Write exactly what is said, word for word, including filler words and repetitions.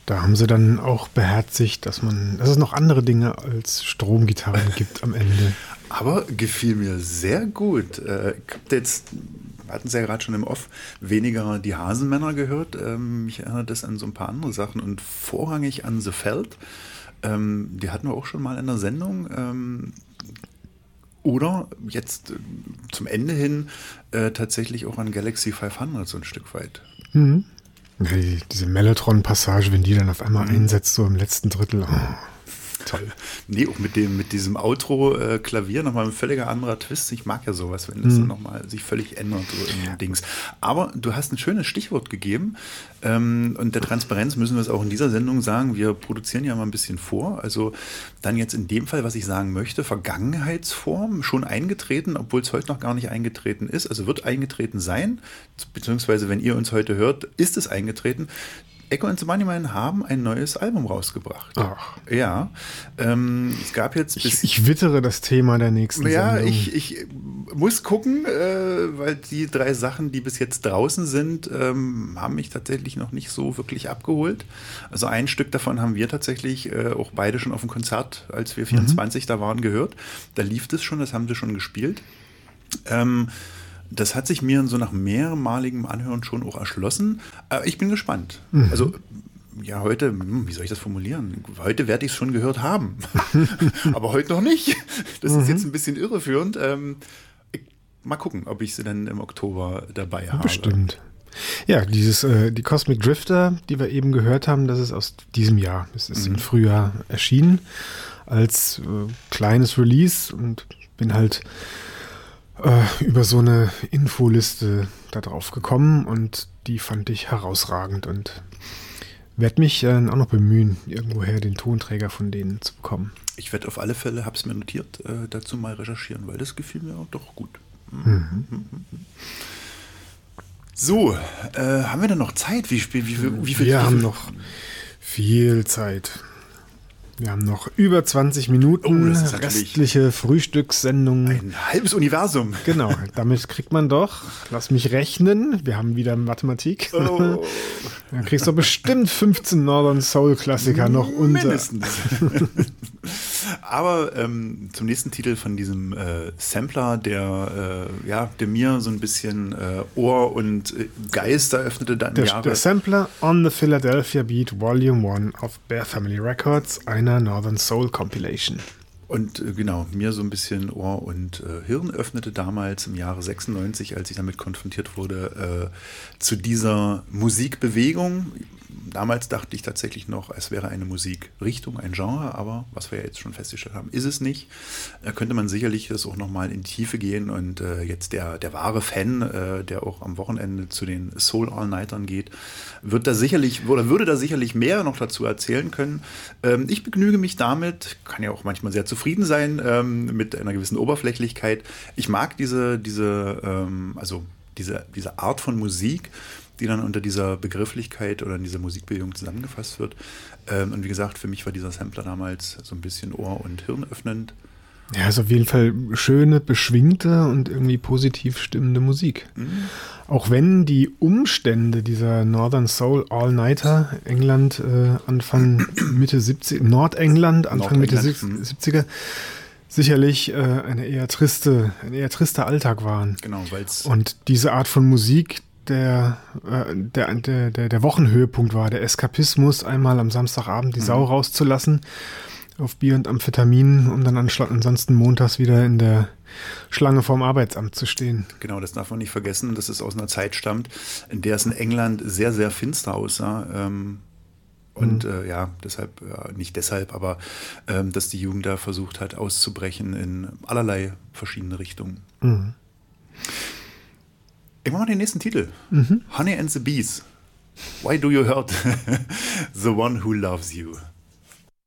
Da haben sie dann auch beherzigt, dass man, dass es noch andere Dinge als Stromgitarren gibt am Ende. Aber gefiel mir sehr gut. Äh, ich habe jetzt, wir hatten es ja gerade schon im Off, weniger die Hasenmänner gehört. Ähm, mich erinnert das an so ein paar andere Sachen und vorrangig an The Felt. Ähm, die hatten wir auch schon mal in der Sendung. Ähm, oder jetzt äh, zum Ende hin äh, tatsächlich auch an Galaxy fünfhundert so ein Stück weit. Mhm. Die, diese Mellotron-Passage, wenn die dann auf einmal mhm. einsetzt, so im letzten Drittel. Oh, toll. Nee, auch mit, dem, mit diesem Outro-Klavier äh, nochmal ein völliger anderer Twist. Ich mag ja sowas, wenn das mhm. so nochmal sich völlig ändert, so in Dings. Aber du hast ein schönes Stichwort gegeben. Ähm, und der Transparenz müssen wir es auch in dieser Sendung sagen. Wir produzieren ja mal ein bisschen vor. Also dann jetzt in dem Fall, was ich sagen möchte, Vergangenheitsform schon eingetreten, obwohl es heute noch gar nicht eingetreten ist. Also wird eingetreten sein, beziehungsweise wenn ihr uns heute hört, ist es eingetreten. Echo and the Bunnymen haben ein neues Album rausgebracht. Ach. Ja. Ähm, es gab jetzt bis ich, ich wittere das Thema der nächsten ja, Sendung. ich, ich muss gucken, äh, weil die drei Sachen, die bis jetzt draußen sind, ähm, haben mich tatsächlich noch nicht so wirklich abgeholt. Also ein Stück davon haben wir tatsächlich äh, auch beide schon auf dem Konzert, als wir vierundzwanzig mhm. da waren, gehört. Da lief das schon, das haben sie schon gespielt. Ähm, Das hat sich mir so nach mehrmaligem Anhören schon auch erschlossen. Äh, ich bin gespannt. Mhm. Also, ja, heute, hm, wie soll ich das formulieren? Heute werde ich es schon gehört haben. Aber heute noch nicht. Das mhm. ist jetzt ein bisschen irreführend. Ähm, ich, mal gucken, ob ich sie dann im Oktober dabei habe. Bestimmt. Ja, dieses, äh, die Cosmic Drifter, die wir eben gehört haben, das ist aus diesem Jahr. Es ist mhm. im Frühjahr erschienen als äh, kleines Release und bin halt Äh, über so eine Infoliste da drauf gekommen und die fand ich herausragend und werde mich äh, auch noch bemühen, irgendwoher den Tonträger von denen zu bekommen. Ich werde auf alle Fälle, habe es mir notiert, äh, dazu mal recherchieren, weil das gefiel mir auch doch gut. Mhm. Mhm. So, äh, haben wir denn noch Zeit? Wie, wie, wie, wie viel, wir wie haben viel? noch viel Zeit. Wir haben noch über zwanzig Minuten, oh, das ist restliche Frühstückssendung. Ein halbes Universum. Genau, damit kriegt man doch, lass mich rechnen, wir haben wieder Mathematik. Oh. Dann kriegst du bestimmt fünfzehn Northern Soul Klassiker noch unter. Mindestens. Aber ähm, zum nächsten Titel von diesem äh, Sampler, der, äh, ja, der mir so ein bisschen äh, Ohr und äh, Geist eröffnete dann der, Jahre. Der Sampler on the Philadelphia Beat Volume one of Bear Family Records, einer Northern Soul Compilation. Und äh, genau, mir so ein bisschen Ohr und äh, Hirn öffnete damals im Jahre sechsundneunzig, als ich damit konfrontiert wurde, äh, zu dieser Musikbewegung. Damals dachte ich tatsächlich noch, es wäre eine Musikrichtung, ein Genre, aber was wir ja jetzt schon festgestellt haben, ist es nicht. Da könnte man sicherlich das auch nochmal in die Tiefe gehen und äh, jetzt der, der wahre Fan, äh, der auch am Wochenende zu den Soul All-Nightern geht, wird da sicherlich, oder würde da sicherlich mehr noch dazu erzählen können. Ähm, ich begnüge mich damit, kann ja auch manchmal sehr zufrieden sein ähm, mit einer gewissen Oberflächlichkeit. Ich mag diese, diese, ähm, also diese, diese Art von Musik, die dann unter dieser Begrifflichkeit oder in dieser Musikbildung zusammengefasst wird. Ähm, und wie gesagt, für mich war dieser Sampler damals so ein bisschen Ohr- und Hirn öffnend. Ja, ist auf jeden Fall schöne, beschwingte und irgendwie positiv stimmende Musik. Mhm. Auch wenn die Umstände dieser Northern Soul All-Nighter, England, äh, Anfang, Mitte siebziger, Nordengland, Anfang, Mitte siebziger, sicherlich äh, eine eher triste, ein eher trister Alltag waren. Genau, weil's und diese Art von Musik, Der, äh, der, der, der, der Wochenhöhepunkt war, der Eskapismus, einmal am Samstagabend die mhm. Sau rauszulassen auf Bier und Amphetamin, um dann ansonsten montags wieder in der Schlange vorm Arbeitsamt zu stehen. Genau, das darf man nicht vergessen, dass es aus einer Zeit stammt, in der es in England sehr, sehr finster aussah. Ähm, und mhm. äh, ja, deshalb, ja, nicht deshalb, aber ähm, dass die Jugend da versucht hat, auszubrechen in allerlei verschiedene Richtungen. Mhm. Ich mache mal den nächsten Titel. Mhm. Honey and the Bees. Why do you hurt the one who loves you?